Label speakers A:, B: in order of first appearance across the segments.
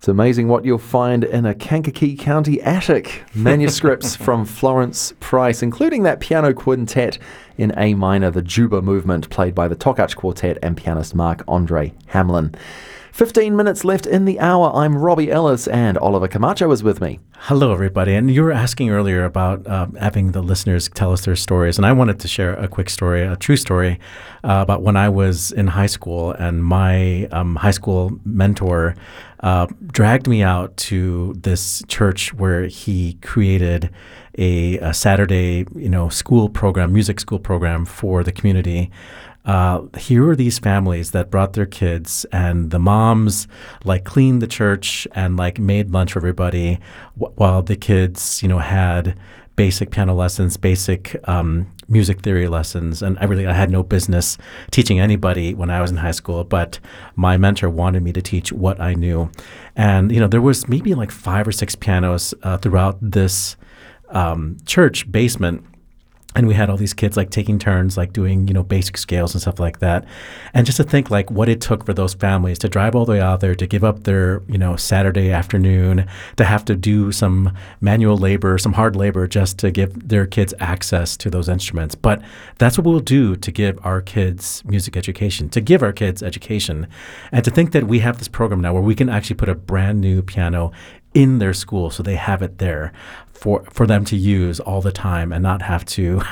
A: It's amazing what you'll find in a Kankakee County attic. Manuscripts from Florence Price, including that piano quintet in A minor, the Juba movement, played by the Tokach Quartet and pianist Marc-Andre Hamelin. 15 minutes left in the hour. I'm Robbie Ellis, and Oliver Camacho is with me.
B: Hello, everybody. And you were asking earlier about having the listeners tell us their stories. And I wanted to share a quick story, a true story, about when I was in high school, and my high school mentor dragged me out to this church where he created a Saturday, school program, music school program for the community. Here are these families that brought their kids, and the moms cleaned the church and made lunch for everybody, while the kids, had basic piano lessons, basic music theory lessons. And I had no business teaching anybody when I was in high school, but my mentor wanted me to teach what I knew. And, there was maybe 5 or 6 pianos throughout this church basement. And we had all these kids taking turns, doing, basic scales and stuff like that. And just to think what it took for those families to drive all the way out there, to give up their, Saturday afternoon, to have to do some manual labor, some hard labor just to give their kids access to those instruments. But that's what we'll do to give our kids music education, to give our kids education. And to think that we have this program now where we can actually put a brand new piano in their school so they have it there for them to use all the time and not have to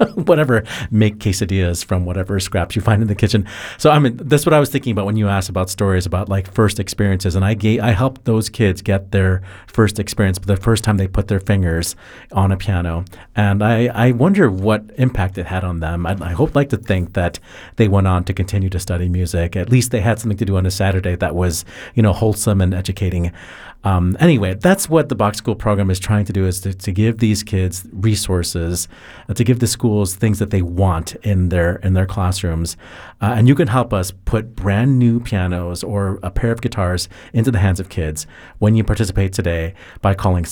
B: make quesadillas from whatever scraps you find in the kitchen. So that's what I was thinking about when you asked about stories about first experiences. And I helped those kids get their first experience, the first time they put their fingers on a piano. And I wonder what impact it had on them. I like to think that they went on to continue to study music. At least they had something to do on a Saturday that was, wholesome and educating. Anyway, that's what the Bach School program is trying to do, is to give these kids resources, to give the schools things that they want in their classrooms. And you can help us put brand new pianos or a pair of guitars into the hands of kids when you participate today by calling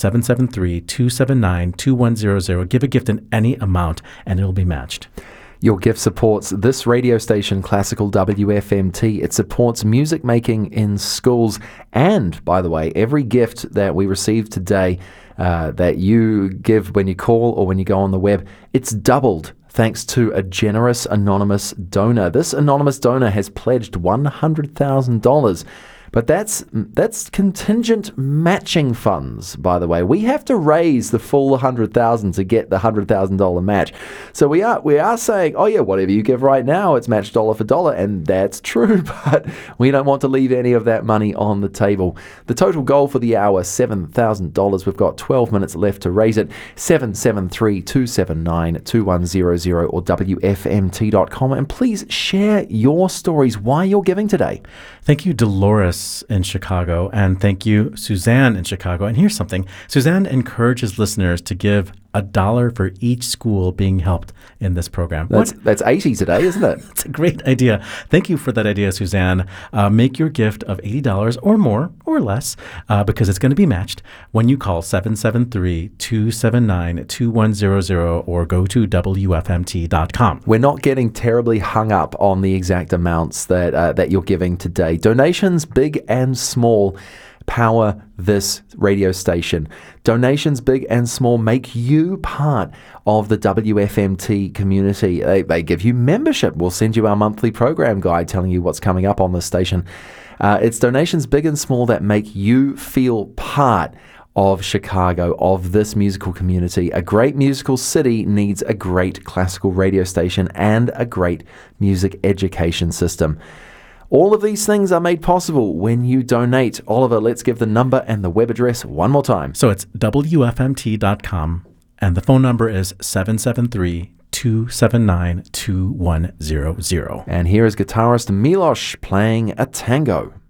B: 773-279-2100. Give a gift in any amount, and it'll be matched.
A: Your gift supports this radio station, Classical WFMT. It supports music making in schools. And, by the way, every gift that we receive today that you give when you call or when you go on the web, it's doubled thanks to a generous anonymous donor. This anonymous donor has pledged $100,000. But that's contingent matching funds, by the way. We have to raise the full $100,000 to get the $100,000 match. So we are saying, oh yeah, whatever you give right now, it's matched dollar for dollar, and that's true. But we don't want to leave any of that money on the table. The total goal for the hour, $7,000. We've got 12 minutes left to raise it. 773-279-2100 or WFMT.com. And please share your stories, why you're giving today.
B: Thank you, Dolores in Chicago, and thank you, Suzanne in Chicago. And here's something. Suzanne encourages listeners to give $1 for each school being helped in this program.
A: That's 80 today, isn't it?
B: It's a great idea. Thank you for that idea, Suzanne. Make your gift of $80 or more or less because it's going to be matched when you call 773-279-2100 or go to WFMT.com.
A: We're not getting terribly hung up on the exact amounts that you're giving today. Donations, big and small, power this radio station. Donations, big and small, make you part of the WFMT community. They give you membership. We'll send you our monthly program guide telling you what's coming up on this station. It's donations, big and small, that make you feel part of Chicago, of this musical community. A great musical city needs a great classical radio station and a great music education system. All of these things are made possible when you donate. Oliver, let's give the number and the web address one more time.
B: So it's WFMT.com, and the phone number is 773-279-2100.
A: And here is guitarist Milos playing a tango.